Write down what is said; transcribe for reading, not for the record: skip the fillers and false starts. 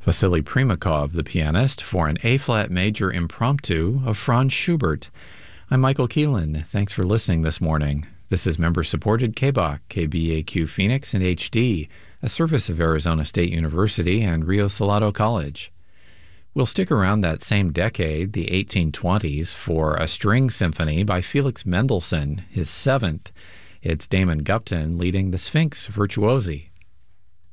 Vasily Primakov, the pianist, for an A-flat major impromptu of Franz Schubert. I'm Michael Keelan. Thanks for listening this morning. This is member-supported KBOC, KBAQ Phoenix and HD, a service of Arizona State University and Rio Salado College. We'll stick around that same decade, the 1820s, for a string symphony by Felix Mendelssohn, his seventh. It's Damon Gupton leading the Sphinx Virtuosi.